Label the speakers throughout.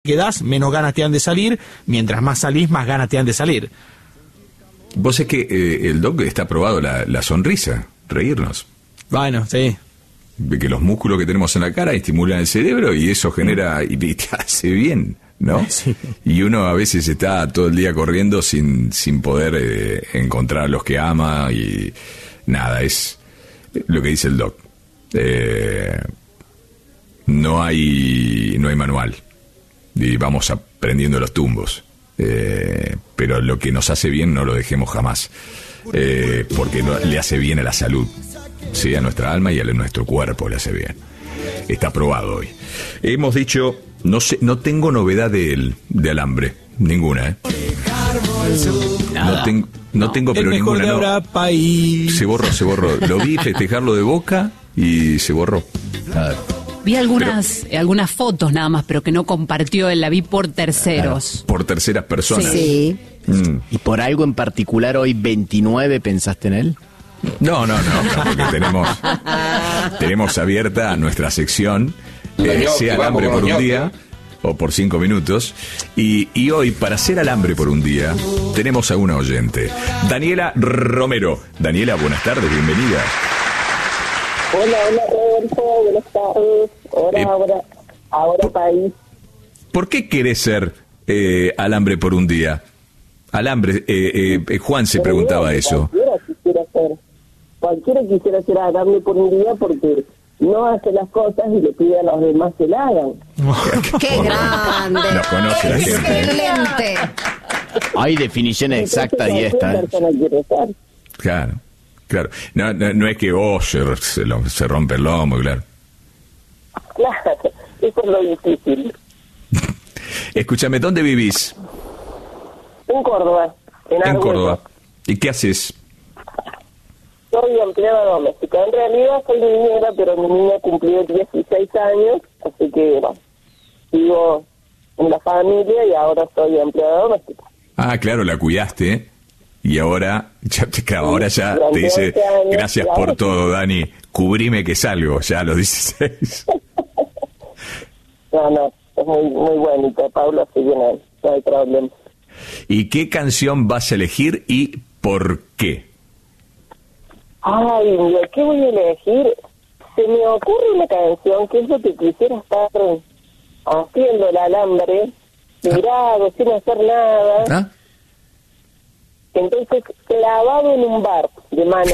Speaker 1: que das, menos ganas te han de salir, mientras más salís, más ganas te han de salir.
Speaker 2: Vos es que el doc está probado la sonrisa, reírnos.
Speaker 1: Bueno, sí.
Speaker 2: Que los músculos que tenemos en la cara estimulan el cerebro y eso genera y te hace bien, ¿no?
Speaker 1: Sí.
Speaker 2: Y uno a veces está todo el día corriendo sin poder encontrar a los que ama y nada, es lo que dice el doc. No hay manual y vamos aprendiendo los tumbos, pero lo que nos hace bien no lo dejemos jamás, porque le hace bien a la salud, sí, a nuestra alma y a nuestro cuerpo le hace bien. Está probado hoy. Hemos dicho, no tengo novedad de alambre, ninguna, no tengo, pero
Speaker 1: el mejor
Speaker 2: ninguna.
Speaker 1: de ahora, país.
Speaker 2: Se borró. Lo vi festejarlo de Boca y se borró.
Speaker 3: Vi algunas fotos nada más, pero que no compartió, él la vi por terceros.
Speaker 2: Por terceras personas.
Speaker 4: Sí. ¿Y por algo en particular hoy 29 pensaste en él?
Speaker 2: No, porque tenemos abierta nuestra sección, sea alambre por un día o por 5 minutos. Y hoy, para hacer alambre por un día, tenemos a una oyente, Daniela Romero. Daniela, buenas tardes, bienvenida.
Speaker 5: Hola, Rodolfo, buenas tardes. Ahora país.
Speaker 2: ¿Por qué querés ser alambre por un día? Alambre, Juan se preguntaba eso.
Speaker 5: Cualquiera quisiera ser alambre por un día porque no hace las cosas y le pide a los demás que la hagan.
Speaker 3: ¡Qué grande!
Speaker 2: Nos conoce la gente.
Speaker 3: ¡Excelente!
Speaker 4: Hay definiciones exactas y esta.
Speaker 2: Claro. No es que se rompe el lomo, claro.
Speaker 5: Claro, eso es lo difícil.
Speaker 2: Escúchame, ¿dónde vivís?
Speaker 5: En Córdoba.
Speaker 2: En Córdoba. ¿Y qué haces?
Speaker 5: Soy empleada doméstica. En realidad soy niñera, pero mi niña cumplió 16 años, así que vivo en la familia y ahora soy empleada doméstica.
Speaker 2: Ah, claro, la cuidaste. Y ahora ya te dice, gracias por todo, Dani, cubrime que salgo, ya a los 16.
Speaker 5: No, es muy bonita, Paula, así que no hay problema.
Speaker 2: ¿Y qué canción vas a elegir y por qué?
Speaker 5: Ay, ¿qué voy a elegir? Se me ocurre una canción que es lo que quisiera estar haciendo el alambre, tirado, sin hacer nada.
Speaker 2: ¿Ah?
Speaker 5: Entonces, clavado en un bar de Maná.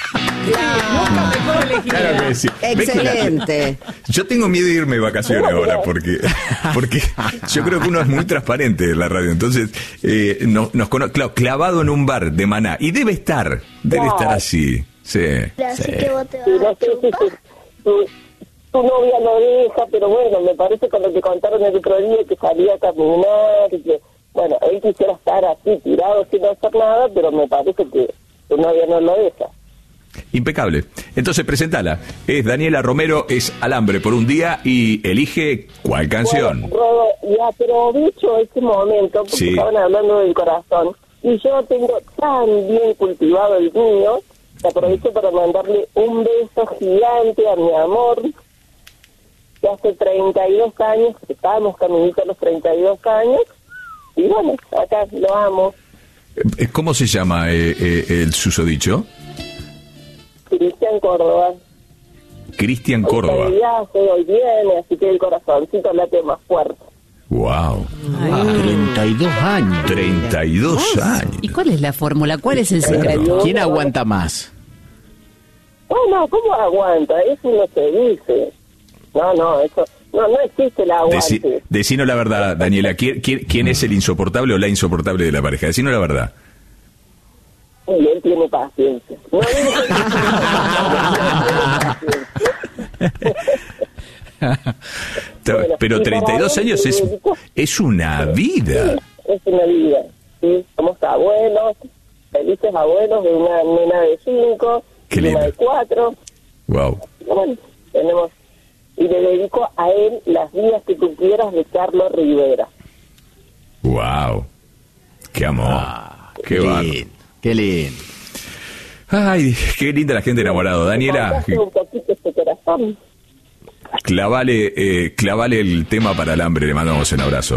Speaker 2: Claro que sí.
Speaker 4: Excelente.
Speaker 2: Yo tengo miedo de irme de vacaciones ahora porque yo creo que uno es muy transparente en la radio. Entonces, claro, clavado en un bar de Maná. Y debe estar así. Sí.
Speaker 5: Así que vos te vas no sé si tu novia lo deja, pero bueno, me parece con lo que contaron el otro día que salía a caminar y que, bueno, él quisiera estar así, tirado sin hacer nada, pero me parece que tu novia no lo deja.
Speaker 2: Impecable. Entonces, presentala. Es Daniela Romero, es Alambre por un día y elige ¿cuál canción?
Speaker 5: Bueno, ya, pero dicho ese momento, porque
Speaker 2: sí,
Speaker 5: estaban hablando del corazón, y yo tengo tan bien cultivado el mío, que aprovecho para mandarle un beso gigante a mi amor, que hace 32 años, que estábamos caminito a los 32 años, y bueno, acá lo amo.
Speaker 2: ¿Cómo se llama el susodicho?
Speaker 5: Cristian Córdoba.
Speaker 2: Cristian Córdoba.
Speaker 5: Hoy viene, así que el corazoncito late más fuerte.
Speaker 2: Wow.
Speaker 4: 32 años.
Speaker 2: 32 años.
Speaker 3: ¿Y cuál es la fórmula? ¿Cuál es el secreto?
Speaker 4: ¿Quién aguanta más?
Speaker 5: No, ¿cómo aguanta? Eso no se dice. No, eso... No existe el aguante.
Speaker 2: Decinos la verdad, Daniela. ¿Quién es el insoportable o la insoportable de la pareja? Decinos la verdad.
Speaker 5: Y él tiene paciencia.
Speaker 2: Pero 32 años es una vida.
Speaker 5: Es una vida, sí. Somos abuelos, felices abuelos de una nena de 5, de una de 4.
Speaker 2: Wow.
Speaker 5: Bueno, tenemos... Y le dedico a él Las vidas que tú quieras de Carlos Rivera.
Speaker 2: Wow. Qué amor. Qué bárbaro.
Speaker 4: Qué lindo.
Speaker 2: Ay, qué linda la gente enamorada. Daniela.
Speaker 5: Un poquito ese corazón.
Speaker 2: Clavale el tema para el hambre. Le mandamos un abrazo.